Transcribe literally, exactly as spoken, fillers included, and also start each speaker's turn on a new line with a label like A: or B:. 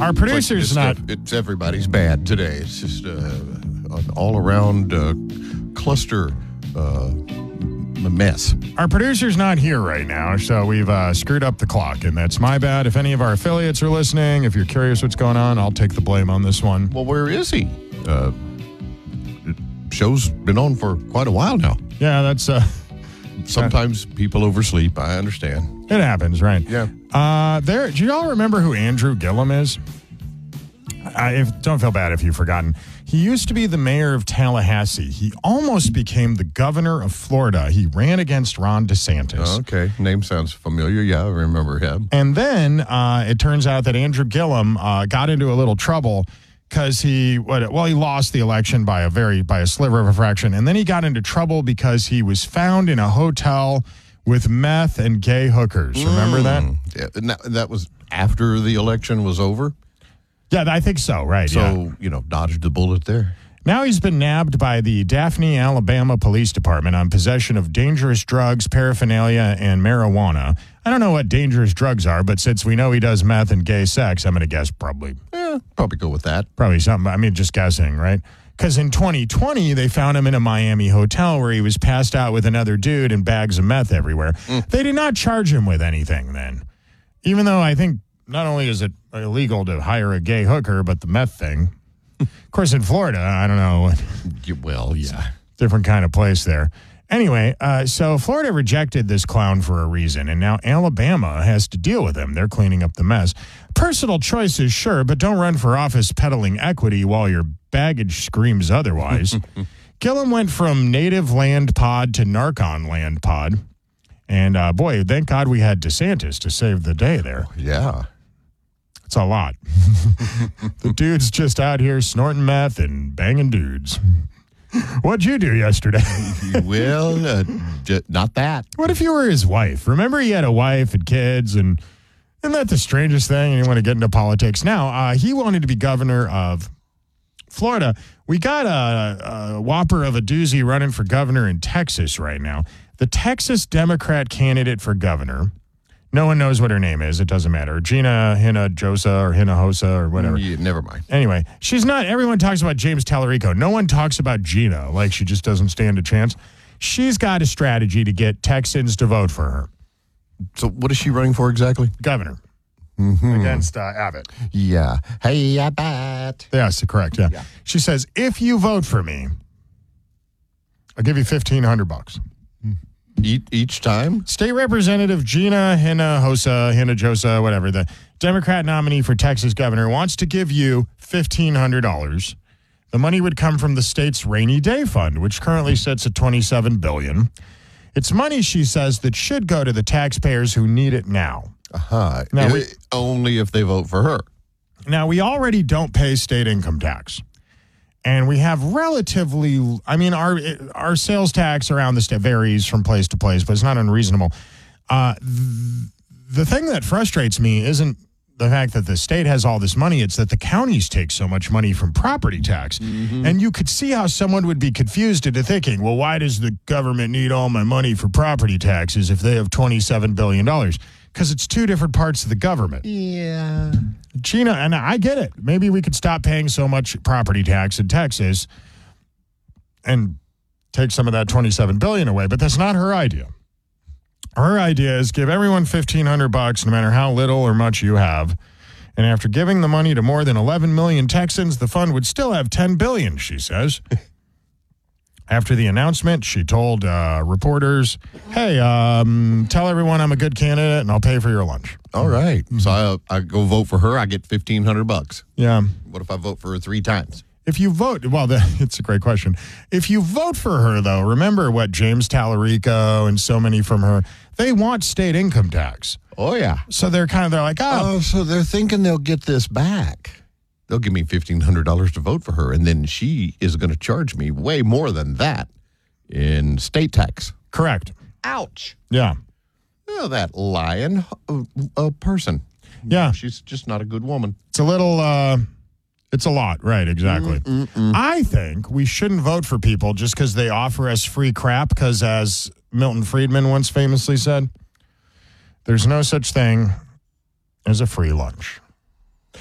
A: Our producer's
B: it's
A: not...
B: It's, it's everybody's bad today. It's just uh, an all-around uh, cluster uh, mess.
A: Our producer's not here right now, so we've uh, screwed up the clock, and that's my bad. If any of our affiliates are listening, if you're curious what's going on, I'll take the blame on this one.
B: Well, where is he? Uh, show's been on for quite a while now.
A: Yeah, that's... Uh,
B: Sometimes people oversleep. I understand.
A: It happens, right?
B: Yeah.
A: Uh, there. Do you all remember who Andrew Gillum is? I if, don't feel bad if you've forgotten. He used to be the mayor of Tallahassee. He almost became the governor of Florida. He ran against Ron DeSantis.
B: Okay. Name sounds familiar. Yeah, I remember him.
A: And then uh, it turns out that Andrew Gillum uh, got into a little trouble because he, well, he lost the election by a very, by a sliver of a fraction. And then he got into trouble because he was found in a hotel with meth and gay hookers. Remember
B: mm.
A: that?
B: Yeah, and that? That was after the election was over?
A: Yeah, I think so, right.
B: So,
A: yeah.
B: you know, dodged the bullet there.
A: Now he's been nabbed by the Daphne, Alabama Police Department on possession of dangerous drugs, paraphernalia, and marijuana. I don't know what dangerous drugs are, but since we know he does meth and gay sex, I'm going to guess probably.
B: Yeah, probably go with that.
A: Probably something. I mean, just guessing, right? Because in twenty twenty, they found him in a Miami hotel where he was passed out with another dude and bags of meth everywhere. Mm. They did not charge him with anything then. Even though I think not only is it illegal to hire a gay hooker, but the meth thing. Of course, in Florida, I don't know.
B: Well, yeah.
A: Different kind of place there. Anyway, uh, so Florida rejected this clown for a reason, and now Alabama has to deal with him. They're cleaning up the mess. Personal choices, sure, but don't run for office peddling equity while your baggage screams otherwise. Gillum went from native land pod to narcon land pod. And, uh, boy, thank God we had DeSantis to save the day there.
B: Yeah.
A: It's a lot. The dude's just out here snorting meth and banging dudes. What'd you do yesterday?
B: Well, uh, j- not that.
A: What if you were his wife? Remember he had a wife and kids, and isn't that the strangest thing? And you want to get into politics. Now, uh, he wanted to be governor of Florida. We got a, a whopper of a doozy running for governor in Texas right now. The Texas Democrat candidate for governor, no one knows what her name is. It doesn't matter. Gina Hinojosa or Hinojosa or whatever.
B: Yeah, never mind.
A: Anyway, she's not, everyone talks about James Tallarico. No one talks about Gina, like she just doesn't stand a chance. She's got a strategy to get Texans to vote for her.
B: So what is she running for exactly?
A: Governor.
B: Mm-hmm.
A: Against uh, Abbott.
B: Yeah. Hey, Abbott.
A: Yes, correct, yeah.
B: yeah.
A: She says, if you vote for me, I'll give you fifteen hundred bucks.
B: Each, each time?
A: State Representative Gina Hinojosa, Hinojosa, whatever, the Democrat nominee for Texas governor, wants to give you fifteen hundred dollars. The money would come from the state's rainy day fund, which currently sits at twenty-seven billion dollars. It's money, she says, that should go to the taxpayers who need it now.
B: Uh-huh.
A: Now
B: If-
A: we-
B: only if they vote for her.
A: Now, we already don't pay state income tax. And we have relatively, I mean, our our sales tax around the state varies from place to place, but it's not unreasonable. Uh, th- the thing that frustrates me isn't the fact that the state has all this money. It's that the counties take so much money from property tax. Mm-hmm. And you could see how someone would be confused into thinking, well, why does the government need all my money for property taxes if they have twenty-seven billion dollars? Because it's two different parts of the government.
B: Yeah.
A: Gina, and I get it. Maybe we could stop paying so much property tax in Texas and take some of that twenty-seven billion dollars away, but that's not her idea. Her idea is give everyone fifteen hundred bucks, no matter how little or much you have. And after giving the money to more than eleven million Texans, the fund would still have ten billion dollars, she says. After the announcement, she told uh, reporters, hey, um, tell everyone I'm a good candidate and I'll pay for your lunch.
B: All right. Mm-hmm. So I, I go vote for her, I get fifteen hundred bucks.
A: Yeah.
B: What if I vote for her three times?
A: If you vote, well, that, it's a great question. If you vote for her, though, remember what James Tallarico and so many from her, they want state income tax.
B: Oh, yeah.
A: So they're kind of, they're like, oh.
B: Oh, so they're thinking they'll get this back. They'll give me fifteen hundred dollars to vote for her, and then she is going to charge me way more than that in state tax.
A: Correct.
B: Ouch.
A: Yeah.
B: Oh, that lying uh, uh, person.
A: Yeah.
B: She's just not a good woman.
A: It's a little, uh, it's a lot. Right, exactly.
B: Mm-mm-mm.
A: I think we shouldn't vote for people just because they offer us free crap, because as Milton Friedman once famously said, there's no such thing as a free lunch.